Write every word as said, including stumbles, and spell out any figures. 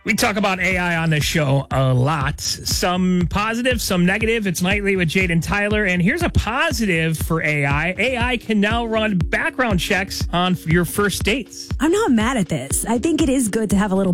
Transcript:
We talk about A I on this show a lot. Some positive, some negative. It's Nightly with Jade and Tyler. And here's a positive for A I. A I can now run background checks on your first dates. I'm not mad at this. I think it is good to have a little